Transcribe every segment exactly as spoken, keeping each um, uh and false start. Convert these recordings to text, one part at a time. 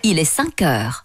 Il est cinq heures.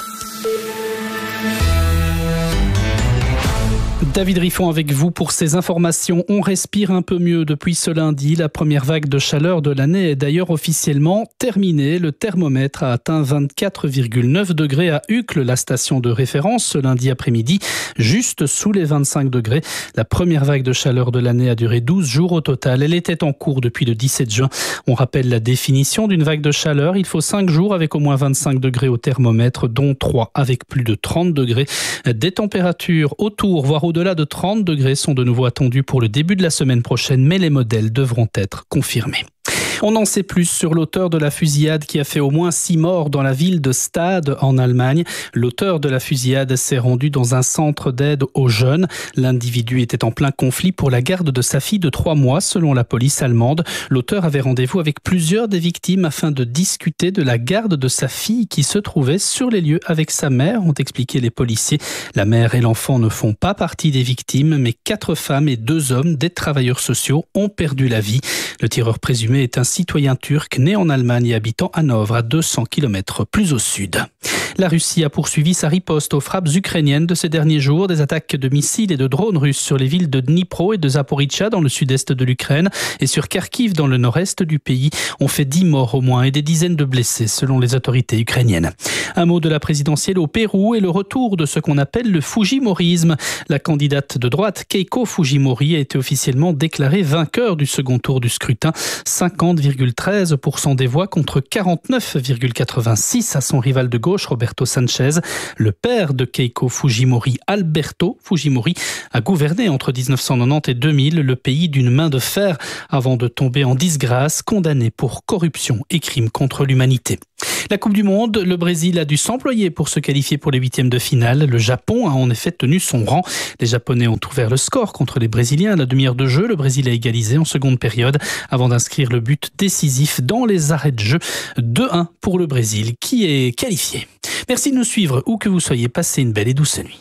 David Riffon avec vous pour ces informations. On respire un peu mieux depuis ce lundi. La première vague de chaleur de l'année est d'ailleurs officiellement terminée. Le thermomètre a atteint vingt-quatre virgule neuf degrés à Uccle, la station de référence, ce lundi après-midi, juste sous les vingt-cinq degrés. La première vague de chaleur de l'année a duré douze jours au total. Elle était en cours depuis le dix-sept juin. On rappelle la définition d'une vague de chaleur. Il faut cinq jours avec au moins vingt-cinq degrés au thermomètre, dont trois avec plus de trente degrés. Des températures autour, voire au-delà de trente degrés sont de nouveau attendus pour le début de la semaine prochaine, mais les modèles devront être confirmés. On en sait plus sur l'auteur de la fusillade qui a fait au moins six morts dans la ville de Stade en Allemagne. L'auteur de la fusillade s'est rendu dans un centre d'aide aux jeunes. L'individu était en plein conflit pour la garde de sa fille de trois mois, selon la police allemande. L'auteur avait rendez-vous avec plusieurs des victimes afin de discuter de la garde de sa fille qui se trouvait sur les lieux avec sa mère, ont expliqué les policiers. La mère et l'enfant ne font pas partie des victimes, mais quatre femmes et deux hommes, des travailleurs sociaux, ont perdu la vie. Le tireur présumé est un citoyen turc né en Allemagne et habitant Hanovre, à deux cents kilomètres plus au sud. La Russie a poursuivi sa riposte aux frappes ukrainiennes de ces derniers jours. Des attaques de missiles et de drones russes sur les villes de Dnipro et de Zaporizhzhia dans le sud-est de l'Ukraine et sur Kharkiv dans le nord-est du pays ont fait dix morts au moins et des dizaines de blessés selon les autorités ukrainiennes. Un mot de la présidentielle au Pérou et le retour de ce qu'on appelle le Fujimorisme. La candidate de droite Keiko Fujimori a été officiellement déclarée vainqueur du second tour du scrutin. cinquante virgule treize pour cent des voix contre quarante-neuf virgule quatre-vingt-six à son rival de gauche Roberto Sanchez. Le père de Keiko Fujimori, Alberto Fujimori, a gouverné entre dix-neuf cent quatre-vingt-dix et deux mille le pays d'une main de fer avant de tomber en disgrâce, condamné pour corruption et crimes contre l'humanité. La Coupe du Monde, le Brésil a dû s'employer pour se qualifier pour les huitièmes de finale. Le Japon a en effet tenu son rang. Les Japonais ont ouvert le score contre les Brésiliens à la demi-heure de jeu. Le Brésil a égalisé en seconde période avant d'inscrire le but décisif dans les arrêts de jeu. deux un pour le Brésil qui est qualifié. Merci de nous suivre où que vous soyez. Passez une belle et douce nuit.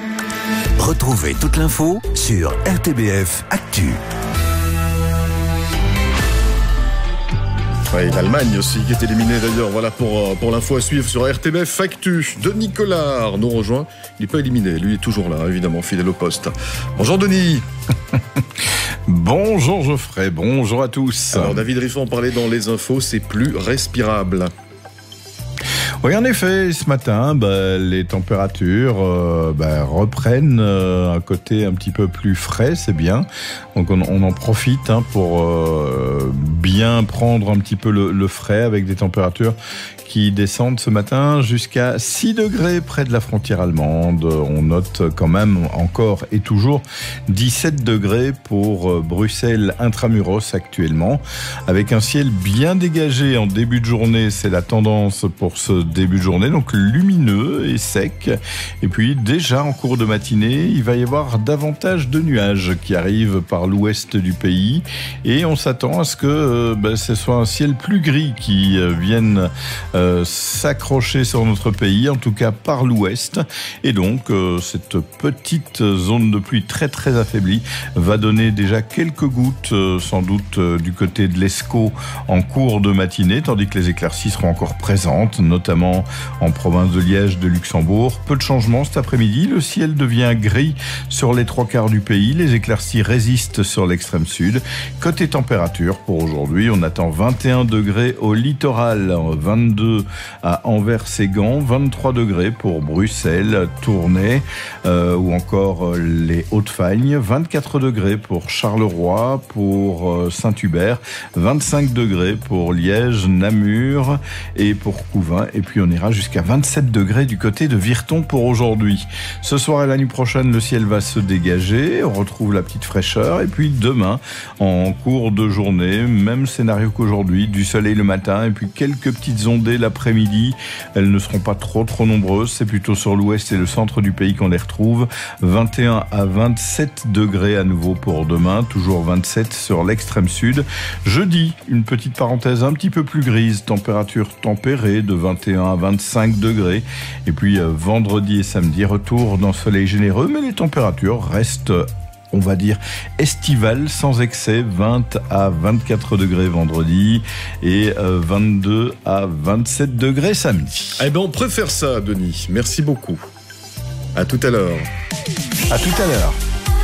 Retrouvez toute l'info sur R T B F Actu. Ouais, l'Allemagne aussi qui est éliminée d'ailleurs. Voilà pour, pour l'info à suivre sur R T B F Actu. Denis Collard nous rejoint. Il n'est pas éliminé, lui est toujours là, évidemment, fidèle au poste. Bonjour Denis. Bonjour Geoffrey, bonjour à tous. Alors David Riffon parlait dans les infos, c'est plus respirable. Oui, en effet, ce matin, bah, les températures euh, bah, reprennent euh, un côté un petit peu plus frais, c'est bien. Donc on, on en profite hein, pour euh, bien prendre un petit peu le, le frais avec des températures qui descendent ce matin jusqu'à six degrés près de la frontière allemande. On note quand même encore et toujours dix-sept degrés pour Bruxelles intramuros actuellement, avec un ciel bien dégagé en début de journée. C'est la tendance pour ce début de journée, donc lumineux et sec. Et puis déjà en cours de matinée, il va y avoir davantage de nuages qui arrivent par l'ouest du pays et on s'attend à ce que euh, ben, ce soit un ciel plus gris qui euh, vienne euh, s'accrocher sur notre pays, en tout cas par l'ouest. Et donc euh, cette petite zone de pluie très très affaiblie va donner déjà quelques gouttes euh, sans doute euh, du côté de l'Escaut en cours de matinée, tandis que les éclaircies seront encore présentes, notamment en province de Liège, de Luxembourg. Peu de changements cet après-midi, le ciel devient gris sur les trois quarts du pays, les éclaircies résistent sur l'extrême sud. Côté température, pour aujourd'hui, on attend vingt et un degrés au littoral, vingt-deux à Anvers-Séguin, vingt-trois degrés pour Bruxelles, Tournai euh, ou encore les Hauts-de-Fagne, vingt-quatre degrés pour Charleroi, pour euh, Saint-Hubert, vingt-cinq degrés pour Liège, Namur et pour Couvain. Et puis on ira jusqu'à vingt-sept degrés du côté de Virton pour aujourd'hui. Ce soir et la nuit prochaine, le ciel va se dégager, on retrouve la petite fraîcheur. Et puis demain, en cours de journée, même scénario qu'aujourd'hui, du soleil le matin et puis quelques petites ondées l'après-midi. Elles ne seront pas trop trop nombreuses, c'est plutôt sur l'ouest et le centre du pays qu'on les retrouve. vingt et un à vingt-sept degrés à nouveau pour demain, toujours vingt-sept sur l'extrême sud. Jeudi, une petite parenthèse un petit peu plus grise, température tempérée de vingt et un à vingt-cinq degrés. Et puis euh, vendredi et samedi, retour d'un soleil généreux, mais les températures restent on va dire, estival, sans excès, vingt à vingt-quatre degrés vendredi et vingt-deux à vingt-sept degrés samedi. Eh ben, on préfère ça, Denis. Merci beaucoup. À tout à l'heure. À tout à l'heure.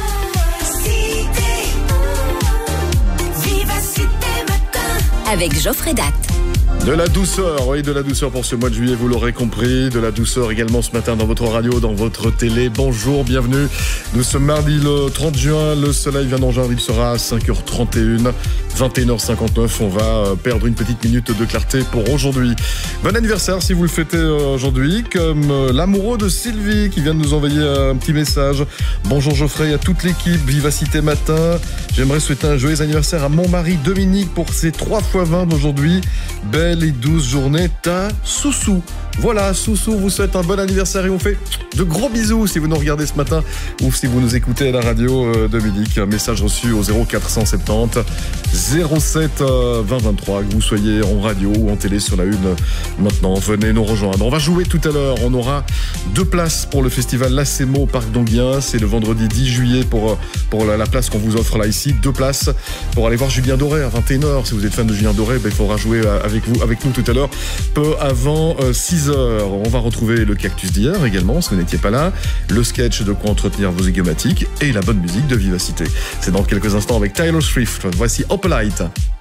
Avec Geoffrey Datt. De la douceur, oui, de la douceur pour ce mois de juillet, vous l'aurez compris. De la douceur également ce matin dans votre radio, dans votre télé. Bonjour, bienvenue. Nous sommes mardi le trente juin. Le soleil vient d'Angers, il sera à cinq heures trente et une, vingt et une heures cinquante-neuf. On va perdre une petite minute de clarté pour aujourd'hui. Bon anniversaire si vous le fêtez aujourd'hui, comme l'amoureux de Sylvie qui vient de nous envoyer un petit message. Bonjour Geoffrey, à toute l'équipe Vivacité Matin. J'aimerais souhaiter un joyeux anniversaire à mon mari Dominique pour ses trois fois vingt d'aujourd'hui. Belle et douze journées, ta Soussou. Voilà, Soussou vous souhaite un bon anniversaire et on fait de gros bisous si vous nous regardez ce matin ou si vous nous écoutez à la radio, euh, Dominique. Un message reçu au zéro quatre cent soixante-dix zéro sept vingt vingt-trois, que vous soyez en radio ou en télé sur la une maintenant. Venez nous rejoindre. On va jouer tout à l'heure. On aura deux places pour le festival Lacemo au Parc d'Anguien. C'est le vendredi dix juillet pour, pour la, la place qu'on vous offre là ici. Deux places pour aller voir Julien Doré à vingt et une heures. Si vous êtes fan de Julien Doré, ben, il faudra jouer avec vous, avec nous tout à l'heure, peu avant euh, six heures. On va retrouver le cactus d'hier également, si vous n'étiez pas là, le sketch de quoi entretenir vos zygomatiques et la bonne musique de Vivacité. C'est dans quelques instants avec Taylor Swift. Voici Opalite.